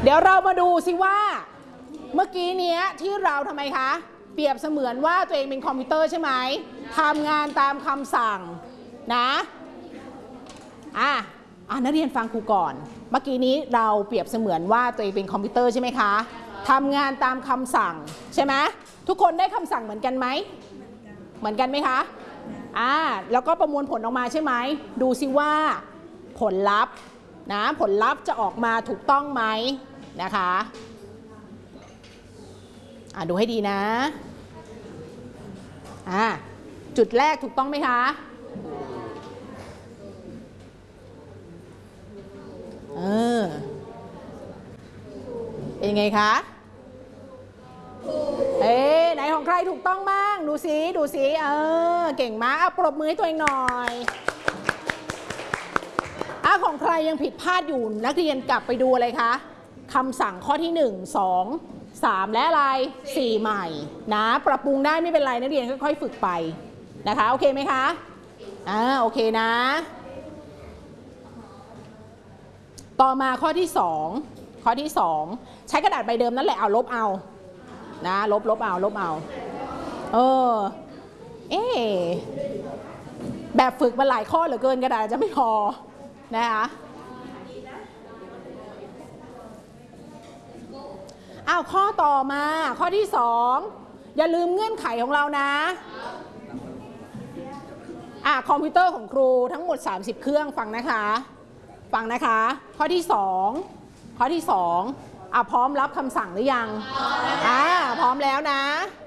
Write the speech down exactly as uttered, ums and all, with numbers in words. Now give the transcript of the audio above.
เดี๋ยวเรามาดูสิว่าเมื่อกี้เนี้ยที่เราทำไมคะเปรียบเสมือนว่าตัวเองเป็นคอมพิวเตอร์ใช่ไหมทำงานตามคำสั่งนะอ่ะอ่ะนักเรียนฟังครูก่อนเมื่อกี้นี้เราเปรียบเสมือนว่าตัวเองเป็นคอมพิวเตอร์ใช่ไหมคะทำงานตามคำสั่งใช่ไหมทุกคนได้คำสั่งเหมือนกันไหมเหมือนกันไหมคะอ่าแล้วก็ประมวลผลออกมาใช่ไหมดูสิว่าผลลัพธ์นะผลลัพธ์จะออกมาถูกต้องไหมนะคะอ่าดูให้ดีนะอ่าจุดแรกถูกต้องไหมคะเออเป็นไงคะเอ๊ะไหนของใครถูกต้องบ้างดูสิดูสิเออเก่งมากเอาปรบมือให้ตัวเองหน่อยอ่ะของใครยังผิดพลาดอยู่นักเรียนกลับไปดูอะไรคะคำสั่งข้อที่หนึ่ง สอง สามและอะไรสี่ใหม่นะปรับปรุงได้ไม่เป็นไรนักเรียนค่อยๆฝึกไปนะคะโอเคไหมคะอ่าโอเคนะต่อมาข้อที่สองข้อที่สองใช้กระดาษใบเดิมนั่นแหละเอาลบเอานะลบลบเอาลบเอาเออเอ๊แบบฝึกมาหลายข้อเหลือเกินกระดาษจะไม่พอนะคะอ้าวข้อต่อมาข้อที่สองอย่าลืมเงื่อนไขของเรานะอ่ะคอมพิวเตอร์ของครูทั้งหมดสามสิบเครื่องฟังนะคะฟังนะคะข้อที่สองข้อที่สองอ่ะพร้อมรับคำสั่งหรือยังอ่าพร้อมแล้วนะ